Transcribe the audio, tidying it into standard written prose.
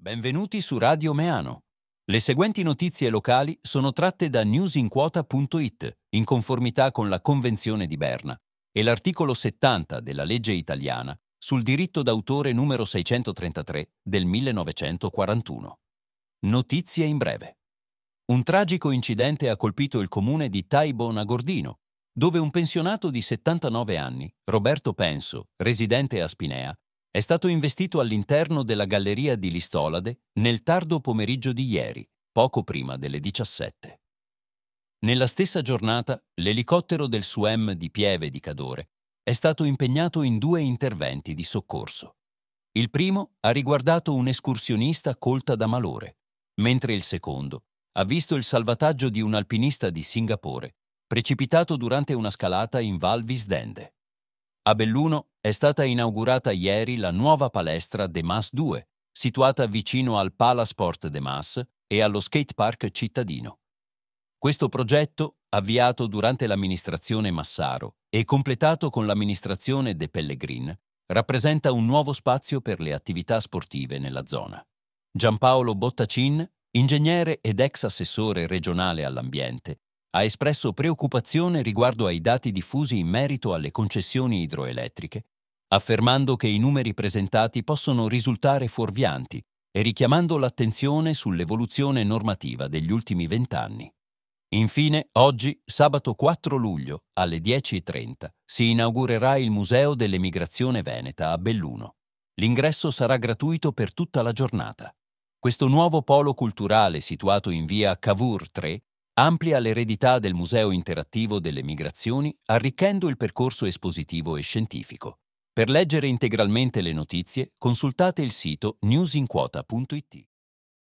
Benvenuti su Radio Meano. Le seguenti notizie locali sono tratte da newsinquota.it, in conformità con la Convenzione di Berna e l'articolo 70 della legge italiana sul diritto d'autore numero 633 del 1941. Notizie in breve. Un tragico incidente ha colpito il comune di Taibon a Gordino, dove un pensionato di 79 anni, Roberto Penso, residente a Spinea, è stato investito all'interno della galleria di Listolade nel tardo pomeriggio di ieri, poco prima delle 17. Nella stessa giornata, l'elicottero del SUEM di Pieve di Cadore è stato impegnato in 2 interventi di soccorso. Il primo ha riguardato un escursionista colta da malore, mentre il secondo ha visto il salvataggio di un alpinista di Singapore, precipitato durante una scalata in Val Visdende. A Belluno è stata inaugurata ieri la nuova palestra De Mas 2, situata vicino al Palasport De Mas e allo skatepark cittadino. Questo progetto, avviato durante l'amministrazione Massaro e completato con l'amministrazione De Pellegrin, rappresenta un nuovo spazio per le attività sportive nella zona. Giampaolo Bottacin, ingegnere ed ex assessore regionale all'ambiente, ha espresso preoccupazione riguardo ai dati diffusi in merito alle concessioni idroelettriche, affermando che i numeri presentati possono risultare fuorvianti e richiamando l'attenzione sull'evoluzione normativa degli ultimi 20 anni. Infine, oggi, sabato 4 luglio, alle 10:30, si inaugurerà il Museo dell'Emigrazione Veneta a Belluno. L'ingresso sarà gratuito per tutta la giornata. Questo nuovo polo culturale situato in via Cavour 3 amplia l'eredità del Museo Interattivo delle Migrazioni, arricchendo il percorso espositivo e scientifico. Per leggere integralmente le notizie, consultate il sito newsinquota.it.